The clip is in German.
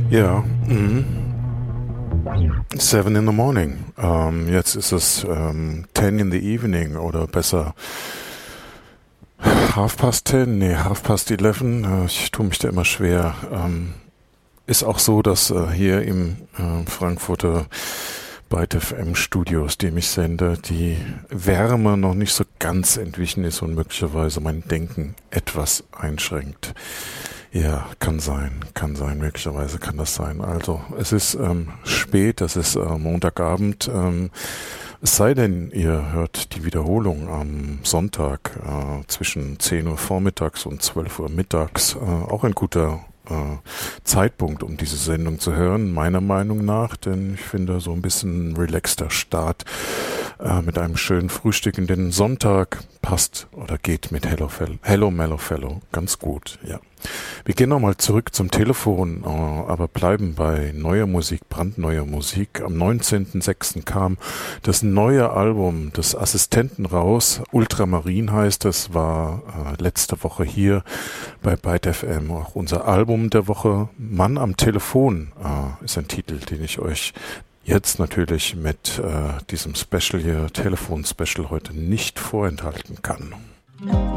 Ja, 7 in the morning. Jetzt ist es 10 in the evening oder besser half past 10, nee, half past 11. Ich tue mich da immer schwer. Ist auch so, dass hier im Frankfurter Byte FM Studios, die mich sende, die Wärme noch nicht so ganz entwichen ist und möglicherweise mein Denken etwas einschränkt. Ja, kann sein, möglicherweise kann das sein. Also, es ist spät, es ist Montagabend, es sei denn, ihr hört die Wiederholung am Sonntag zwischen 10 Uhr vormittags und 12 Uhr mittags, auch ein guter Zeitpunkt, um diese Sendung zu hören, meiner Meinung nach, denn ich finde so ein bisschen relaxter Start mit einem schönen Frühstück in den Sonntag passt oder geht mit Hello Mellow Fellow ganz gut, ja. Wir gehen nochmal zurück zum Telefon, aber bleiben bei neuer Musik, brandneuer Musik. Am 19.06. kam das neue Album des Assistenten raus. Ultramarin heißt es, war letzte Woche hier bei Byte FM auch unser Album der Woche. Mann am Telefon ist ein Titel, den ich euch jetzt natürlich mit diesem Special hier, Telefon-Special heute nicht vorenthalten kann.